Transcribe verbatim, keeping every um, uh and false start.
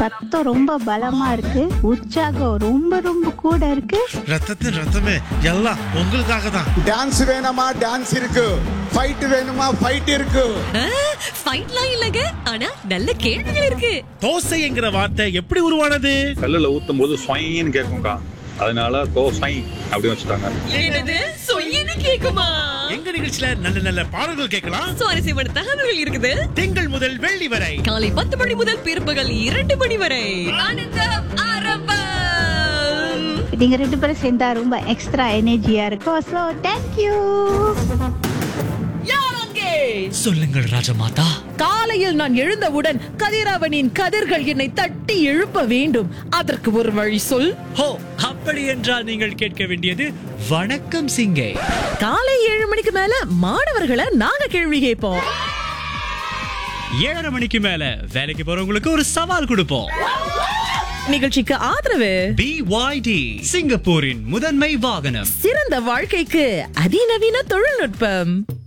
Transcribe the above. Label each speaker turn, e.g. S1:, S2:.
S1: சத்தம் ரொம்ப பலமா இருக்கு, உற்சாகம் ரொம்ப ரொம்ப கூட இருக்கு.
S2: ரத்தத்தின் ரத்தமே எல்லாம் உங்களுக்காக தான்.
S3: டான்ஸ் வேணுமா? டான்ஸ் இருக்கு. ஃபைட் வேணுமா? ஃபைட் இருக்கு.
S4: ஃபைட்லாம் இல்லங்க, ஆனா நல்ல கேள்விகள் இருக்கு.
S2: தோசைங்கிற வார்த்தை எப்படி உருவானது?
S5: கல்லுல ஊத்தும் போது ஸ்வைன்னு கேட்கும்க்கா, அதனால தோசை அப்படி வச்சுட்டாங்க.
S4: என்னது சொய்யன்னு கேக்குமா?
S2: எங்க நிகழ்ச்சியில நல்ல நல்ல பாடல்கள் கேட்கலாம்.
S4: சுவாரஸ்யமான தகவல்கள் இருக்குது.
S2: திங்கள் முதல் வெள்ளி வரை
S4: காலை பத்து மணி முதல் பிற்பகல் இரண்டு மணி வரை ஆனந்தம் ஆரம்பம்.
S1: நீங்க ரெண்டு பேரும் சேர்ந்தா ரொம்ப எக்ஸ்ட்ரா எனர்ஜியா இருக்கும். So thank you.
S6: சொல்லுங்கள் ராஜமாதா.
S7: காலையில் நான் எழுந்தவுடன் கதிரவனின் கதிர்கள் என்னை தட்டி எழுப்ப வேண்டும். அதற்கு ஒரு வழி சொல்.
S6: ஹோ, அப்படி என்றால் நீங்கள் கேட்க வேண்டியது வணக்கம் சிங்கே.
S7: காலை ஏழு மணிக்கு மேல மாணவர்களை நாங்க கேள்வி கேட்போம்.
S6: ஏழரை மணிக்கு மேல வேலைக்கு போறவங்களுக்கு ஒரு சவால் கொடுப்போம்.
S7: நிகழ்ச்சிக்கு ஆதரவு
S6: பி ஒய் டி, சிங்கப்பூரின் முதன்மை வாகனம்.
S7: சிறந்த வாழ்க்கைக்கு அதிநவீன தொழில்நுட்பம்.